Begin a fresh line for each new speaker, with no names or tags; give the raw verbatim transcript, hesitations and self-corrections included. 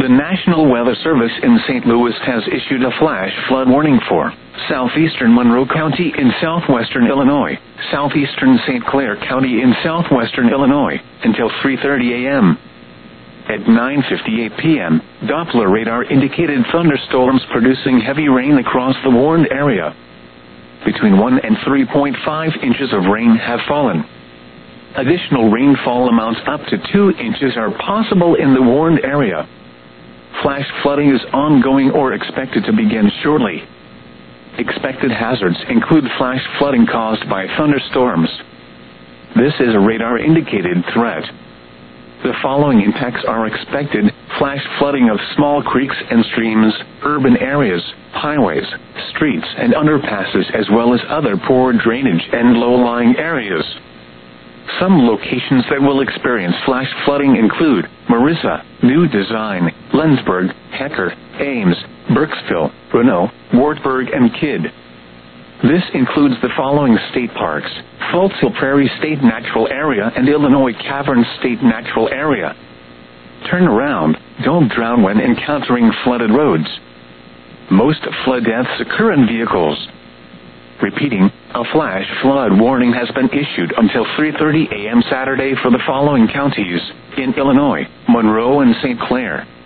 National Weather Service in Saint Louis has issued a flash flood warning for southeastern Monroe County in southwestern Illinois, southeastern Saint Clair County in southwestern Illinois, until three thirty a m At nine fifty-eight p m, Doppler radar indicated thunderstorms producing heavy rain across the warned area. Between one and three point five inches of rain have fallen. Additional rainfall amounts up to two inches are possible in the warned area. Flash flooding is ongoing or expected to begin shortly. Expected hazards include flash flooding caused by thunderstorms. This is a radar-indicated threat. The following impacts are expected: flash flooding of small creeks and streams, urban areas, highways, streets and underpasses, as well as other poor drainage and low-lying areas. Some locations that will experience flash flooding include Marissa, New Design, Lensburg, Hecker, Ames, Burkesville, Renault, Wartburg and Kidd. This includes the following state parks: Fults Hill Prairie State Natural Area and Illinois Cavern State Natural Area. Turn around, don't drown when encountering flooded roads. Most flood deaths occur in vehicles. Repeating, a flash flood warning has been issued until three thirty a m Saturday for the following counties in Illinois: Monroe and Saint Clair.